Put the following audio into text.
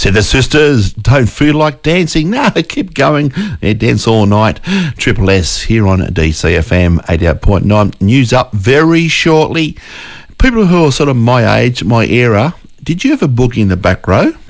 Said the sisters, don't feel like dancing. No, keep going. Yeah, dance all night. Triple S here on DCFM 88.9. News up very shortly. People who are sort of my age, my era, did you ever book in the back row?